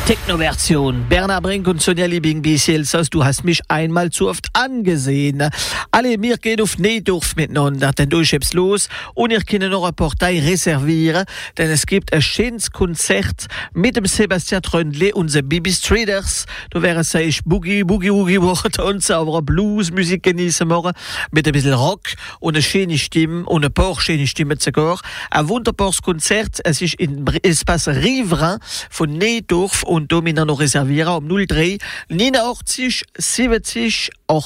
Techno-Version. Bernhard Brink und Sonja Liebing, BCLSAS, du hast mich einmal zu oft angesehen. Alle, wir gehen auf Neidorf miteinander, denn du schäbst los und ihr könnt noch eine Partei reservieren, denn es gibt ein schönes Konzert mit dem Sebastian Tröndle und den Bibi Streeters. Du wärst, sag ich, Boogie machen tanzen, aber eine Bluesmusik genießen morgen mit ein bisschen Rock und eine schöne Stimme und ein paar schöne Stimmen sogar. Ein wunderbares Konzert, es ist in Espace Riverain von Neidorf und da müssen wir noch reservieren um 03 89 70